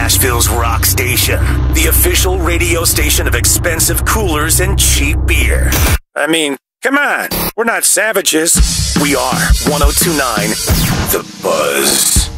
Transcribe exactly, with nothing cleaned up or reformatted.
Nashville's rock station, the official radio station of expensive coolers and cheap beer. I mean, come on, we're not savages. We are one oh two point nine The Buzz.